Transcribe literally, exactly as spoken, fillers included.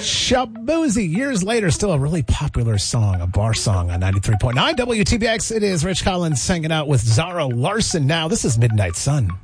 Shaboozey, years later, still a really popular song, a bar song on ninety-three point nine W T B X. It is Rich Collins hanging out with Zara Larson now. This is Midnight Sun.